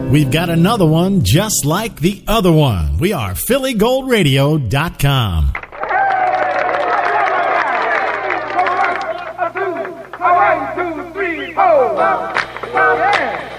We've got another one just like the other one. We are PhillyGoldRadio.com. One, two, three, four. Yeah.